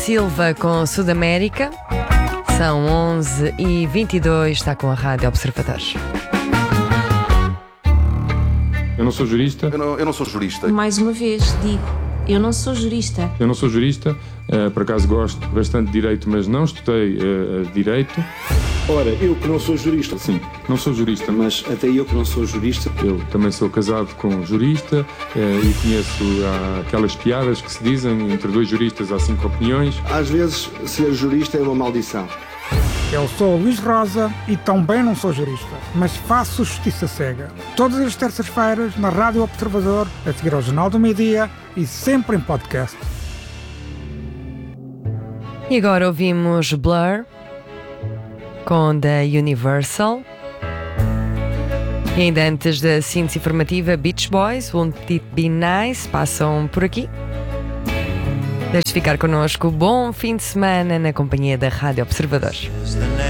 Silva com Sudamérica. São 11h22, está com a Rádio Observadores. Eu não sou jurista. Eu não sou jurista. Mais uma vez, digo, eu não sou jurista. Eu não sou jurista, por acaso gosto bastante de direito, mas não estudei direito. Ora, eu que não sou jurista. Sim, não sou jurista, Mas até eu que não sou jurista. eu também sou casado com um jurista e conheço aquelas piadas que se dizem entre dois juristas há 5 opiniões. Às vezes, ser jurista é uma maldição. Eu sou Luís Rosa e também não sou jurista, mas faço justiça cega. Todas as terças-feiras na Rádio Observador, a seguir ao Jornal do Meio-Dia e sempre em podcast. E agora ouvimos Blur com The Universal. E ainda antes da síntese informativa, Beach Boys, Won't It Be Nice, passam por aqui. Deixe ficar connosco. Bom fim de semana na companhia da Rádio Observadores.